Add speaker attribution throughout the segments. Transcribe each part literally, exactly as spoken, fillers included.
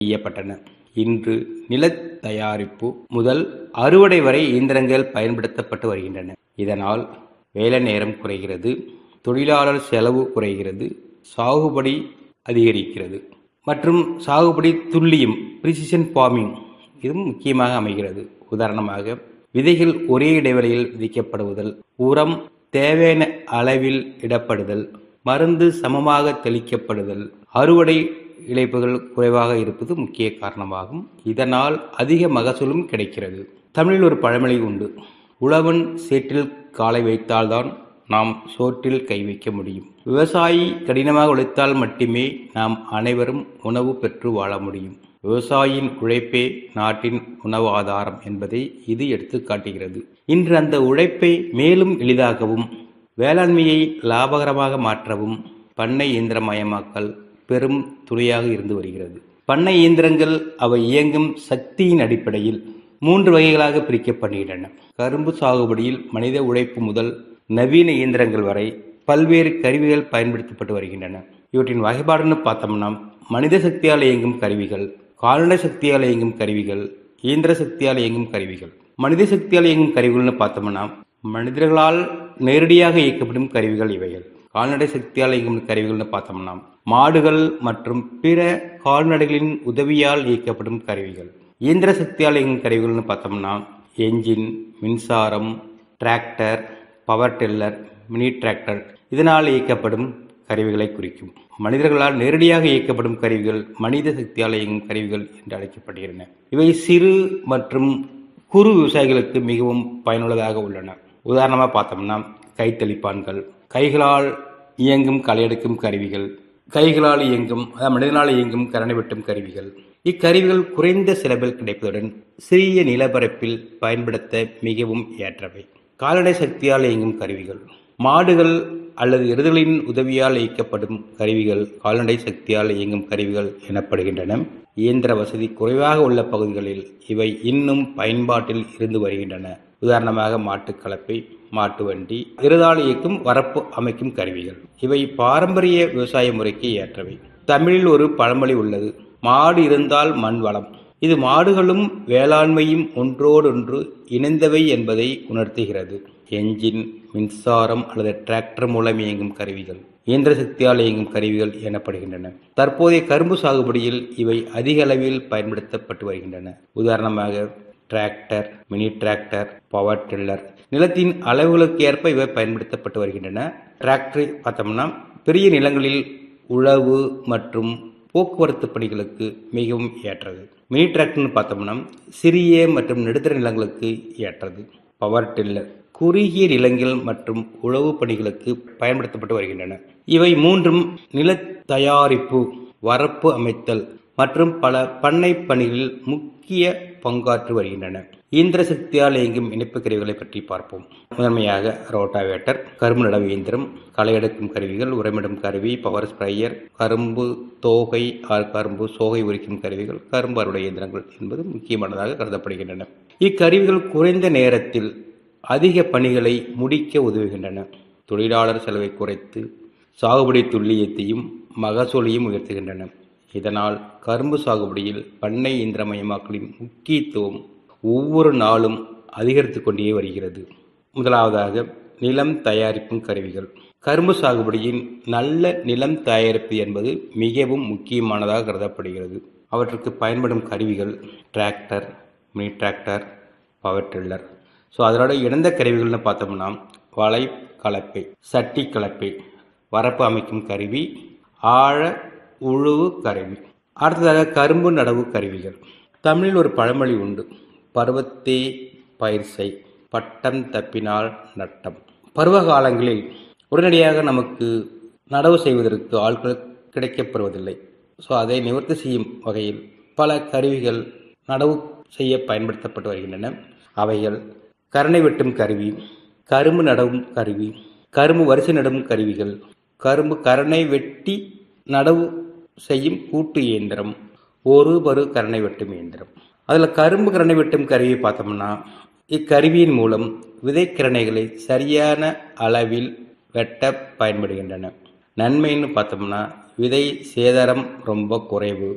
Speaker 1: செய்யப்பட்டன. இன்று நில தயாரிப்பு முதல் அறுவடை வரை இயந்திரங்கள் பயன்படுத்தப்பட்டு வருகின்றன. இதனால் வேலை நேரம் குறைகிறது, தொழிலாளர் செலவு குறைகிறது, சாகுபடி அதிகரிக்கிறது மற்றும் சாகுபடி துல்லியம் பிரிசிஷன் ஃபார்மிங் இதுவும் முக்கியமாக அமைகிறது. உதாரணமாக விதைகள் ஒரே இடைவெளியில் விதிக்கப்படுதல், உரம் தேவையான அளவில் இடப்படுதல், மருந்து சமமாக தெளிக்கப்படுதல், அறுவடை இழப்புகள் குறைவாக இருப்பது முக்கிய காரணமாகும். இதனால் அதிக மகசூலும் கிடைக்கிறது. தமிழில் ஒரு பழமொழி உண்டு, உழவன் சேற்றில் காலை வைத்தால்தான் நாம் சோற்றில் கை வைக்க முடியும். விவசாயி கடினமாக உழைத்தால் மட்டுமே நாம் அனைவரும் உணவு பெற்று வாழ முடியும். விவசாயியின் உழைப்பே நாட்டின் உணவு ஆதாரம் என்பதை இது எடுத்து காட்டுகிறது. இன்று அந்த உழைப்பை மேலும் எளிதாகவும் வேளாண்மையை லாபகரமாக மாற்றவும் பண்ணை இயந்திரமயமாக்கல் பெரும் துணையாக இருந்து வருகிறது. பண்ணை இயந்திரங்கள் அவை இயங்கும் சக்தியின் அடிப்படையில் மூன்று வகைகளாக பிரிக்கப்படுகின்றன. கரும்பு சாகுபடியில் மனித உழைப்பு முதல் நவீன இயந்திரங்கள் வரை பல்வேறு கருவிகள் பயன்படுத்தப்பட்டு வருகின்றன. இவற்றின் வகைப்பாடுன்னு பார்த்தோம்னா மனித சக்தியால் இயங்கும் கருவிகள், கால்நடை சக்தியால் இயங்கும் கருவிகள், இயந்திர சக்தியால் இயங்கும் கருவிகள். மனித சக்தியால் இயங்கும் கருவிகள்னு பார்த்தோம்னா மனிதர்களால் நேரடியாக இயக்கப்படும் கருவிகள் இவைகள். கால்நடை சக்தியால் இயங்கும் கருவிகள்னு பார்த்தோம்னா மாடுகள் மற்றும் பிற கால்நடைகளின் உதவியால் இயக்கப்படும் கருவிகள். இயந்திர சக்தியால் இயங்கும் கருவிகள்னு பார்த்தோம்னா என்ஜின், மின்சாரம், tractor, power tiller, mini tractor இதனால் இயக்கப்படும் கருவிகளை குறிக்கும். மனிதர்களால் நேரடியாக இயக்கப்படும் கருவிகள் மனித சக்தியால் இயங்கும் கருவிகள் என்று அழைக்கப்படுகின்றன. இவை சிறு மற்றும் குறு விவசாயிகளுக்கு மிகவும் பயனுள்ளதாக உள்ளன. உதாரணமாக பார்த்தோம்னா கைத்தளிப்பான்கள், கைகளால் இயங்கும் களையெடுக்கும் கருவிகள், கைகளால் இயங்கும் அதாவது மனிதனால் இயங்கும் கரணை வெட்டும் கருவிகள். இக்கருவிகள் குறைந்த செலவில் கிடைப்பதுடன் சிறிய நிலப்பரப்பில் பயன்படுத்த மிகவும் ஏற்றவை. கால்நடை சக்தியால் இயங்கும் கருவிகள், மாடுகள் அல்லது எருதுகளின் உதவியால் இயக்கப்படும் கருவிகள் கால்நடை சக்தியால் இயங்கும் கருவிகள் எனப்படுகின்றன. இயந்திர வசதி குறைவாக உள்ள பகுதிகளில் இவை இன்னும் பயன்பாட்டில் இருந்து வருகின்றன. உதாரணமாக மாட்டுக்கலப்பை, மாட்டு வண்டி, எருதால் இயக்கும் வரப்பு அமைக்கும் கருவிகள். இவை பாரம்பரிய விவசாய முறைக்கு ஏற்றவை. தமிழில் ஒரு பழமொழி உள்ளது, மாடு இருந்தால் மண் வளம். இது மாடுகளும் வேளாண்மையும் ஒன்றோடொன்று இணைந்தவை என்பதை உணர்த்துகிறது. என்ஜின், மின்சாரம் அல்லது டிராக்டர் மூலம் இயங்கும் கருவிகள் இயந்திர சக்தியால் இயங்கும் கருவிகள் எனப்படுகின்றன. தற்போதைய கரும்பு சாகுபடியில் இவை அதிக அளவில் பயன்படுத்தப்பட்டு வருகின்றன. உதாரணமாக tractor, mini tractor, power tiller. நிலத்தின் அளவுகளுக்கு ஏற்ப இவை பயன்படுத்தப்பட்டு வருகின்றன. டிராக்டர் பார்த்தோம்னா பெரிய நிலங்களில் உழவு மற்றும் போக்குவரத்து பணிகளுக்கு மிகவும் ஏற்றது. மினி டிராக்டர்னு பார்த்தோம்னா சிறிய மற்றும் நடுத்தர நிலங்களுக்கு ஏற்றது. பவர் டில்லர் குறுகிய நிலங்கள் மற்றும் உழவு பணிகளுக்கு பயன்படுத்தப்பட்டு வருகின்றன. இவை மூன்றும் நில தயாரிப்பு, வரப்பு அமைத்தல் மற்றும் பல பண்ணை பணிகளில் முக்கிய பங்காற்றி வருகின்றன. இயந்திர சக்தியால் இயங்கும் இணைப்பு கருவிகளை பற்றி பார்ப்போம். முதன்மையாக ரோட்டாவேட்டர், கரும்பு நடவு இயந்திரம், களை எடுக்கும் கருவிகள், உரமிடும் கருவி, பவர் ஸ்ப்ரேயர், கரும்பு தோகை, கரும்பு சோகை உரிக்கும் கருவிகள், கரும்பு அறுவடை இயந்திரங்கள் என்பது முக்கியமானதாக கருதப்படுகின்றன. இக்கருவிகள் குறைந்த நேரத்தில் அதிக பணிகளை முடிக்க உதவுகின்றன. தொழிலாளர் செலவை குறைத்து சாகுபடி துல்லியத்தையும் மகசூலையும் உயர்த்துகின்றன. இதனால் கரும்பு சாகுபடியில் பண்ணை இயந்திரமயமாக்கலின் முக்கியத்துவம் ஒவ்வொரு நாளும் அதிகரித்து கொண்டே வருகிறது. முதலாவதாக நிலம் தயாரிக்கும் கருவிகள். கரும்பு சாகுபடியின் நல்ல நிலம் தயாரிப்பு என்பது மிகவும் முக்கியமானதாக கருதப்படுகிறது. அவற்றுக்கு பயன்படும் கருவிகள் tractor, mini tractor, power tiller. So அதனோட இணைந்த கருவிகள்னு பார்த்தோம்னா வலை கலப்பை, சட்டி கலப்பை, வரப்பு அமைக்கும் கருவி, ஆழ உழுவு கருவி. அடுத்ததாக கரும்பு நடவு கருவிகள். தமிழில் ஒரு பழமொழி உண்டு, பருவத்தே பயிர் செய், பட்டம் தப்பினால் நட்டம். பருவ காலங்களில் உடனடியாக நமக்கு நடவு செய்வதற்கு ஆட்கள் கிடைக்கப்பெறுவதில்லை. ஸோ அதை நிவர்த்தி செய்யும் வகையில் பல கருவிகள் நடவு செய்ய பயன்படுத்தப்பட்டு வருகின்றன. அவைகள் கரணை வெட்டும் கருவி, கரும்பு நடவும் கருவி, கரும்பு வரிசை நடும் கருவிகள், கரும்பு கரணை வெட்டி நடவு செய்யும் கூட்டு இயந்திரம், ஒரு பரு கரணை வெட்டும் இயந்திரம். அதில் கரும்பு கரணை வெட்டும் கருவியை பார்த்தோம்னா இக்கருவியின் மூலம் விதைக்கிரணைகளை சரியான அளவில் வெட்ட பயன்படுகின்றன. நன்மைன்னு பார்த்தோம்னா விதை சேதாரம் ரொம்ப குறைவு,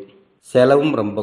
Speaker 1: செலவும் ரொம்ப